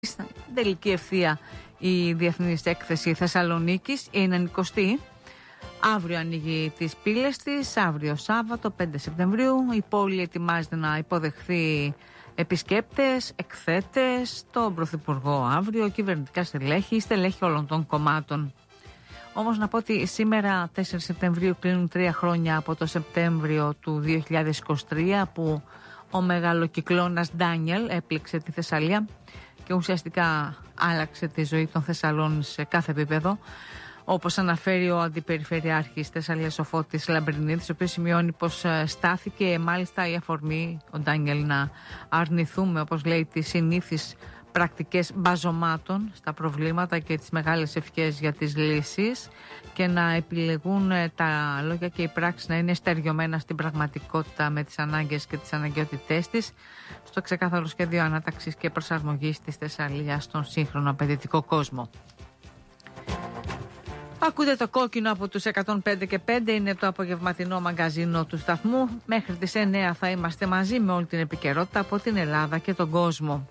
Τελική ευθεία η Διεθνής Έκθεση Θεσσαλονίκης, η 90η. Αύριο ανοίγει τις πύλες της, αύριο Σάββατο 5 Σεπτεμβρίου. Η πόλη ετοιμάζεται να υποδεχθεί επισκέπτες, εκθέτες, τον Πρωθυπουργό αύριο, κυβερνητικά στελέχη όλων των κομμάτων. Όμως να πω ότι σήμερα 4 Σεπτεμβρίου κλείνουν 3 χρόνια από το Σεπτέμβριο του 2023 που ο μεγαλοκυκλώνας Ντάνιελ έπληξε τη Θεσσαλία και ουσιαστικά άλλαξε τη ζωή των Θεσσαλών σε κάθε επίπεδο. Όπως αναφέρει ο Αντιπεριφερειάρχης Θεσσαλίας ο Φώτης Λαμπρινίδης, ο οποίος σημειώνει πως στάθηκε μάλιστα η αφορμή ο Ντάνιελ να αρνηθούμε, όπως λέει, τις συνήθεις πρακτικές μπαζωμάτων στα προβλήματα και τις μεγάλες ευχές για τις λύσεις και να επιλεγούν τα λόγια και οι πράξεις να είναι στεριωμένα στην πραγματικότητα με τις ανάγκες και τις αναγκαιότητές της στο ξεκάθαρο σχέδιο ανάταξης και προσαρμογής της Θεσσαλίας στον σύγχρονο απαιτητικό κόσμο. Ακούτε το κόκκινο από τους 105 και 5, είναι το απογευματινό μαγκαζίνο του σταθμού. Μέχρι τις 9 θα είμαστε μαζί με όλη την επικαιρότητα από την Ελλάδα και τον κόσμο.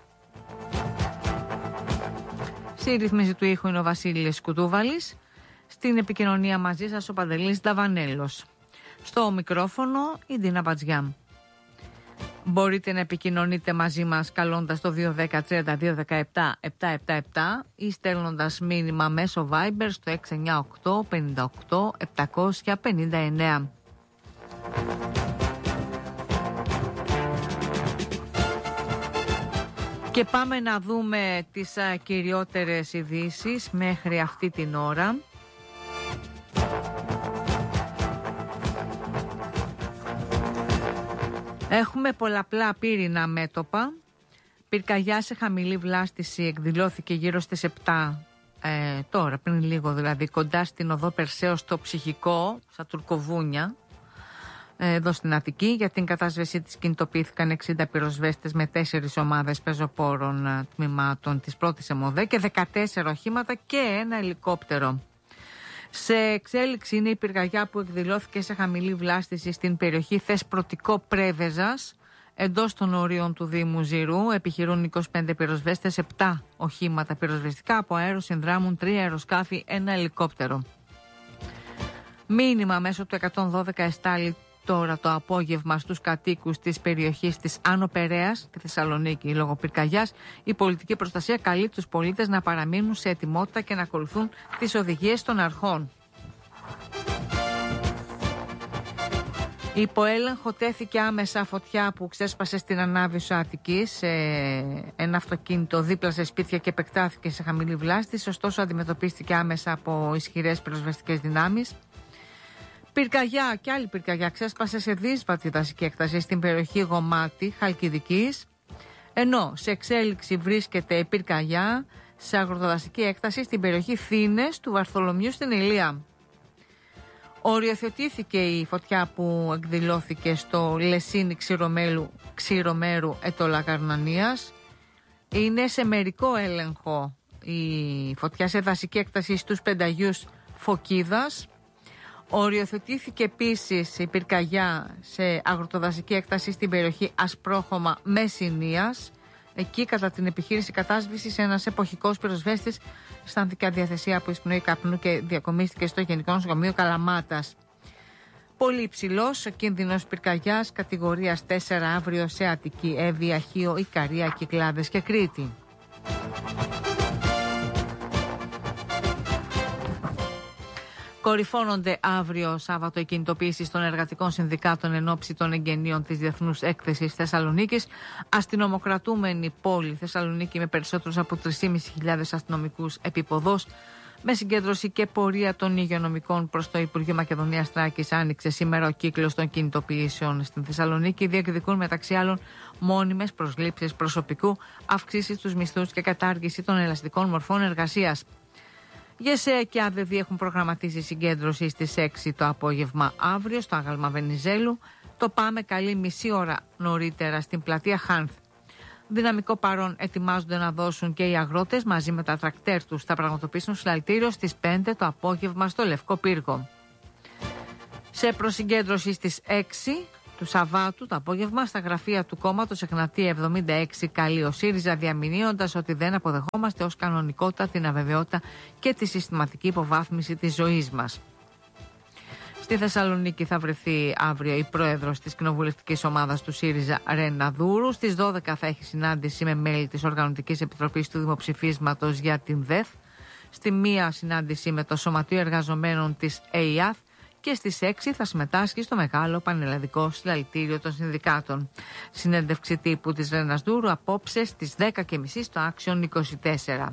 Στη ρύθμιση του ήχου είναι ο Βασίλης Κουτούβαλης. Στην επικοινωνία μαζί σας ο Παντελής Δαβανέλος. Στο μικρόφωνο η Ντίνα Μπατζιά. Μπορείτε να επικοινωνείτε μαζί μας καλώντας το 210-3217-777 ή στέλνοντας μήνυμα μέσω Viber στο 698 58 759. Και πάμε να δούμε τις κυριότερες ειδήσεις μέχρι αυτή την ώρα. Έχουμε πολλαπλά πύρινα μέτωπα. Πυρκαγιά σε χαμηλή βλάστηση εκδηλώθηκε γύρω στις 7 τώρα, πριν λίγο δηλαδή, κοντά στην οδό Περσέως στο Ψυχικό, στα Τουρκοβούνια, εδώ στην Αττική. Για την κατάσβεσή της κινητοποιήθηκαν 60 πυροσβέστες με 4 ομάδες πεζοπόρων τμήματων της πρώτης ΕΜΟΔΕ και 14 οχήματα και ένα ελικόπτερο. Σε εξέλιξη είναι η πυρκαγιά που εκδηλώθηκε σε χαμηλή βλάστηση στην περιοχή Θεσπρωτικό Πρέβεζας, εντός των ορίων του Δήμου Ζηρού. Επιχειρούν 25 πυροσβέστες, 7 οχήματα πυροσβεστικά, από αέρος συνδράμουν 3 αεροσκάφη, ένα ελικόπτερο. Μήνυμα μέσω του 112 εστάλει τώρα το απόγευμα στους κατοίκους της περιοχής της Άνω Περαίας, τη Θεσσαλονίκη, λόγω πυρκαγιάς. Η πολιτική προστασία καλεί τους πολίτες να παραμείνουν σε ετοιμότητα και να ακολουθούν τις οδηγίες των αρχών. Υπό έλεγχο τέθηκε άμεσα φωτιά που ξέσπασε στην Ανάβησο Αττικής σε ένα αυτοκίνητο δίπλα σε σπίτια και επεκτάθηκε σε χαμηλή βλάστηση, ωστόσο αντιμετωπίστηκε άμεσα από ισχυρές πυροσβεστικές δυνάμεις. Πυρκαγιά και άλλη πυρκαγιά ξέσπασε σε δύσβατη δασική έκταση στην περιοχή Γομάτη Χαλκιδικής, ενώ σε εξέλιξη βρίσκεται η πυρκαγιά σε αγροδασική έκταση στην περιοχή Θήνες του Βαρθολομιού στην Ηλία. Οριοθετήθηκε η φωτιά που εκδηλώθηκε στο Λεσίνι Ξηρομέρου Ετωλακαρνανίας. Είναι σε μερικό έλεγχο η φωτιά σε δασική έκταση στους Πενταγιούς Φωκίδας. Οριοθετήθηκε επίσης η πυρκαγιά σε αγροτοδασική έκταση στην περιοχή Ασπρόχωμα Μεσσηνίας. Εκεί κατά την επιχείρηση κατάσβησης ένας εποχικός πυροσβέστης αισθάνθηκε αδιαθεσία από εισπνοή καπνού και διακομίστηκε στο Γενικό Νοσοκομείο Καλαμάτας. Πολύ υψηλός ο κίνδυνος πυρκαγιάς κατηγορίας 4 αύριο σε Αττική, Εύβοια, Χίο, Ικαρία, Κυκλάδες και Κρήτη. Κορυφώνονται αύριο Σάββατο οι κινητοποιήσεις των εργατικών συνδικάτων εν ώψη των εγγενείων της Διεθνούς Έκθεσης Θεσσαλονίκης. Αστυνομοκρατούμενη πόλη Θεσσαλονίκη με περισσότερους από 3.500 αστυνομικούς επιποδός. Με συγκέντρωση και πορεία των υγειονομικών προς το Υπουργείο Μακεδονίας Θράκης άνοιξε σήμερα ο κύκλος των κινητοποιήσεων στην Θεσσαλονίκη. Διεκδικούν μεταξύ άλλων μόνιμες προσλήψεις προσωπικού, αυξήσεις στους μισθούς και κατάργηση των ελαστικών μορφών εργασίας. ΓΕΣΕ και ΑΔΔ έχουν προγραμματίσει συγκέντρωση στις 6 το απόγευμα αύριο στο Άγαλμα Βενιζέλου. Το ΠΑΜΕ καλεί μισή ώρα νωρίτερα στην πλατεία Χάνθ. Δυναμικό παρόν ετοιμάζονται να δώσουν και οι αγρότες μαζί με τα τρακτέρ τους. Θα πραγματοποιήσουν συλλαλητήριο στις 5 το απόγευμα στο Λευκό Πύργο. Σε προσυγκέντρωση στις 6 του Σαββάτου το απόγευμα στα γραφεία του κόμματος Εγνατία 76 καλεί ο ΣΥΡΙΖΑ, διαμηνύοντας ότι δεν αποδεχόμαστε ως κανονικότητα την αβεβαιότητα και τη συστηματική υποβάθμιση της ζωής μας. Στη Θεσσαλονίκη θα βρεθεί αύριο η πρόεδρος της κοινοβουλευτικής ομάδας του ΣΥΡΙΖΑ, Ρένα Δούρου. Στις 12 θα έχει συνάντηση με μέλη της Οργανωτικής Επιτροπής του Δημοψηφίσματος για την ΔΕΘ. Στη 1 συνάντηση με το Σωματείο Εργαζομένων της ΕΙΑΘ. Και στις 6 θα συμμετάσχει στο μεγάλο πανελλαδικό συλλαλητήριο των συνδικάτων. Συνέντευξη τύπου της Ρένας Δούρου απόψε στις 10.30 στο Action 24.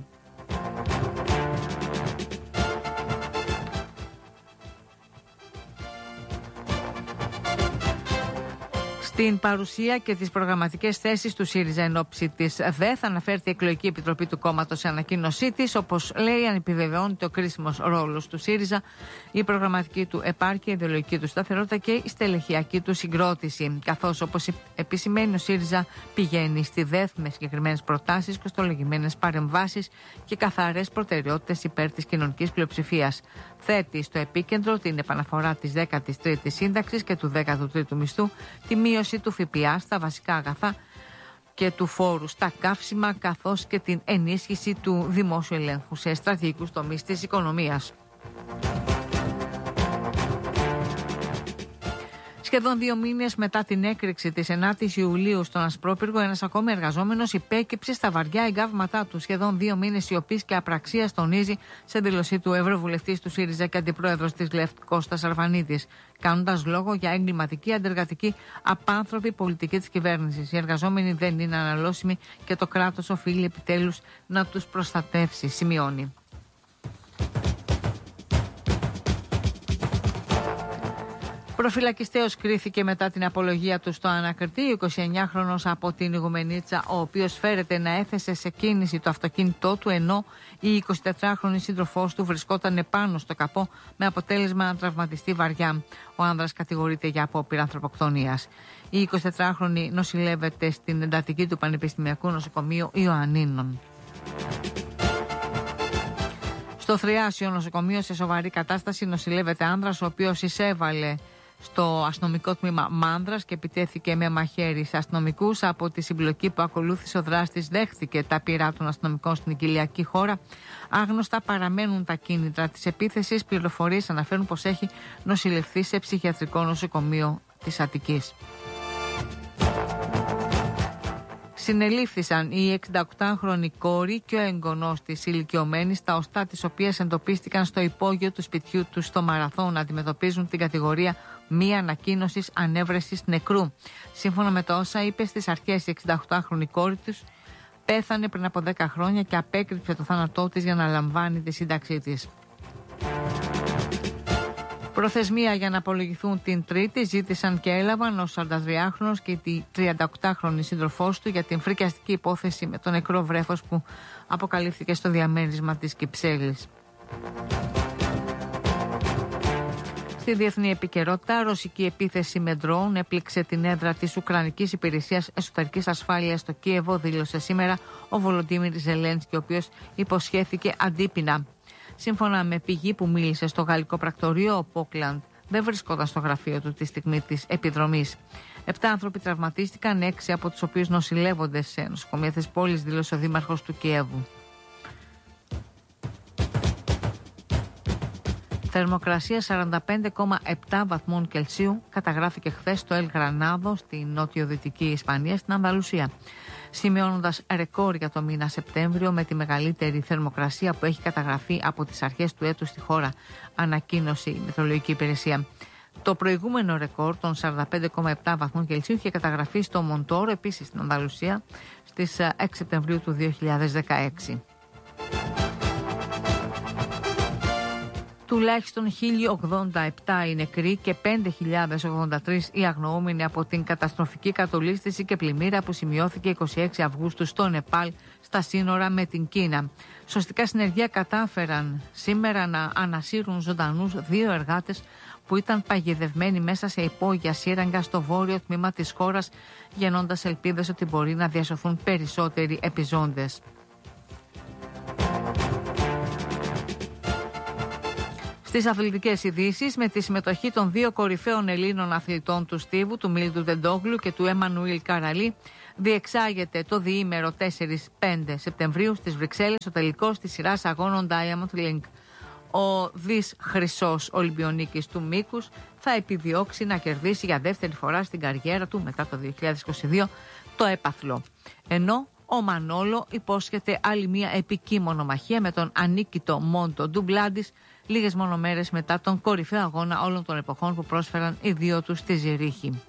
Στην παρουσία και τις προγραμματικές θέσεις του ΣΥΡΙΖΑ εν ώψη της ΔΕΘ αναφέρθηκε η Εκλογική Επιτροπή του κόμματος σε ανακοίνωσή της. Όπως λέει, αν επιβεβαιώνεται ο κρίσιμος ρόλος του ΣΥΡΙΖΑ, η προγραμματική του επάρκεια, η ιδεολογική του σταθερότητα και η στελεχειακή του συγκρότηση. Καθώς, όπως επισημαίνει, ο ΣΥΡΙΖΑ πηγαίνει στη ΔΕΘ με συγκεκριμένες προτάσεις, κοστολογημένες παρεμβάσεις και καθαρές προτεραιότητες υπέρ της κοινωνικής πλειοψηφίας. Θέτει στο επίκεντρο την επαναφορά της 13ης σύνταξης και του 13ου μισθού, τη μείωση του ΦΠΑ στα βασικά αγαθά και του φόρου στα καύσιμα, καθώς και την ενίσχυση του δημόσιου ελέγχου σε στρατηγικούς τομείς της οικονομίας. Σχεδόν 2 μήνες μετά την έκρηξη της 9ης Ιουλίου στον Ασπρόπυργο, ένας ακόμη εργαζόμενος υπέκυψε στα βαριά εγκάβματά του. Σχεδόν 2 μήνες σιωπής και απραξίας, τονίζει σε δήλωσή του Ευρωβουλευτής του ΣΥΡΙΖΑ και αντιπρόεδρος της ΛΕΦΤ Κώστας Αρβανίτης, κάνοντας λόγο για εγκληματική, αντεργατική, απάνθρωπη πολιτική της κυβέρνησης. Οι εργαζόμενοι δεν είναι αναλώσιμοι και το κράτος οφείλει επιτέλους να τους προστατεύσει, σημειώνει. Προφυλακιστέως κρίθηκε μετά την απολογία του στο ανακριτή, 29χρονος από την Ιγουμενίτσα, ο οποίος φέρεται να έθεσε σε κίνηση το αυτοκίνητό του, ενώ η 24χρονη σύντροφός του βρισκόταν επάνω στο καπό με αποτέλεσμα να τραυματιστεί βαριά. Ο άνδρας κατηγορείται για απόπειρα ανθρωποκτονίας. Η 24χρονη νοσηλεύεται στην εντατική του Πανεπιστημιακού Νοσοκομείου Ιωαννίνων. Στο Θριάσιο νοσοκομείο σε σοβαρή κατάσταση νοσηλεύεται άνδρας, ο οποίος εισέβαλε στο αστυνομικό τμήμα Μάνδρας και επιτέθηκε με μαχαίρι σε αστυνομικούς. Από τη συμπλοκή που ακολούθησε, ο δράστης δέχθηκε τα πυρά των αστυνομικών στην οικιλιακή χώρα. Άγνωστα παραμένουν τα κίνητρα της επίθεσης. Πληροφορίες αναφέρουν πως έχει νοσηλευθεί σε ψυχιατρικό νοσοκομείο της Αττικής. Συνελήφθησαν η 68χρονη κόρη και ο εγγονός της ηλικιωμένης, τα οστά της οποίας εντοπίστηκαν στο υπόγειο του σπιτιού τους στο Μαραθώο, να αντιμετωπίζουν την κατηγορία μη ανακοίνωσης ανέβρεσης νεκρού. Σύμφωνα με το όσα είπε στις αρχές, η 68χρονη κόρη τους πέθανε πριν από 10 χρόνια και απέκρυψε το θάνατό της για να λαμβάνει τη σύνταξή της. Προθεσμία για να απολογηθούν την Τρίτη ζήτησαν και έλαβαν ο 43χρονος και τη 38χρονη σύντροφός του για την φρικιαστική υπόθεση με το νεκρό βρέφος που αποκαλύφθηκε στο διαμέρισμα της Κυψέλης. Στη διεθνή επικαιρότητα, ρωσική επίθεση με ντρόουν έπληξε την έδρα της Ουκρανικής Υπηρεσίας Εσωτερικής Ασφάλειας στο Κίεβο, δήλωσε σήμερα ο Βολοντίμιρ Ζελένσκι, ο οποίος υποσχέθηκε αντίπεινα. Σύμφωνα με πηγή που μίλησε στο γαλλικό πρακτορείο, ο Πόκλαντ δεν βρισκόταν στο γραφείο του τη στιγμή της επιδρομής. 7 άνθρωποι τραυματίστηκαν, 6 από τους οποίους νοσηλεύονται σε νοσοκομεία της πόλης, δήλωσε ο δήμαρχος του Κιέβου. Θερμοκρασία 45,7 βαθμών Κελσίου καταγράφηκε χθες στο Ελ Γρανάδο, στη νότιο-δυτική Ισπανία, στην Ανδαλουσία, σημειώνοντας ρεκόρ για το μήνα Σεπτέμβριο με τη μεγαλύτερη θερμοκρασία που έχει καταγραφεί από τις αρχές του έτους στη χώρα, ανακοίνωσε η Μετεωρολογική Υπηρεσία. Το προηγούμενο ρεκόρ των 45,7 βαθμών Κελσίου είχε καταγραφεί στο Μοντόρο, επίσης στην Ανδαλουσία, στις 6 Σεπτεμβρίου του 2016. Τουλάχιστον 1.087 οι νεκροί και 5.083 οι αγνοούμενοι από την καταστροφική κατολίσθηση και πλημμύρα που σημειώθηκε 26 Αυγούστου στο Νεπάλ, στα σύνορα με την Κίνα. Σωστικά συνεργεία κατάφεραν σήμερα να ανασύρουν ζωντανούς 2 εργάτες που ήταν παγιδευμένοι μέσα σε υπόγεια σύραγγα στο βόρειο τμήμα της χώρας, γεννώντας ελπίδες ότι μπορεί να διασωθούν περισσότεροι επιζώντες. Στις αθλητικές ειδήσεις, με τη συμμετοχή των δύο κορυφαίων Ελλήνων αθλητών του στίβου, του Μίλτου Ντεντόγλου και του Εμμανουήλ Καραλή, διεξάγεται το διήμερο 4-5 Σεπτεμβρίου στις Βρυξέλλες ο τελικός της σειράς αγώνων Diamond League. Ο δις χρυσός Ολυμπιονίκης του μήκους θα επιδιώξει να κερδίσει για δεύτερη φορά στην καριέρα του μετά το 2022 το έπαθλο. Ενώ ο Μανόλο υπόσχεται άλλη μια επική μονομαχία με τον ανίκητο Μόντο Ντουμπλάντης λίγες μόνο μέρες μετά τον κορυφαίο αγώνα όλων των εποχών που πρόσφεραν οι δύο τους στη Ζηρίχη.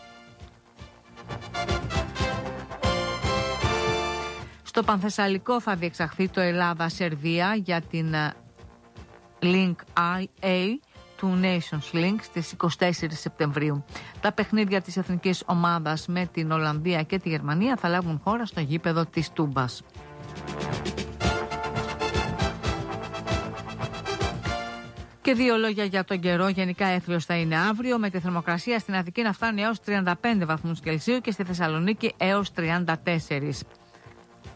Στο Πανθεσσαλικό θα διεξαχθεί το Ελλάδα-Σερβία για την Link IA του Nations Link στις 24 Σεπτεμβρίου. Τα παιχνίδια της εθνικής ομάδας με την Ολλανδία και τη Γερμανία θα λάβουν χώρα στο γήπεδο της Τούμπας. Και δύο λόγια για τον καιρό. Γενικά έθριος θα είναι αύριο, με τη θερμοκρασία στην Αττική να φτάνει έως 35 βαθμούς Κελσίου και στη Θεσσαλονίκη έως 34.